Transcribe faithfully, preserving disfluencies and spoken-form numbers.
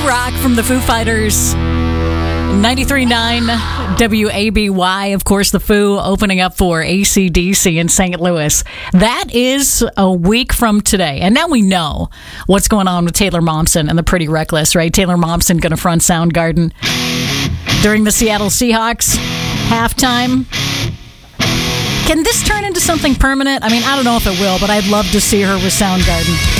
Rock from the Foo Fighters. ninety-three point nine W A B Y, of course, the Foo opening up for A C D C in Saint Louis. That is a week from today. And now we know what's going on with Taylor Momsen and the Pretty Reckless, right? Taylor Momsen going to front Soundgarden during the Seattle Seahawks halftime. Can this turn into something permanent? I mean, I don't know if it will, but I'd love to see her with Soundgarden.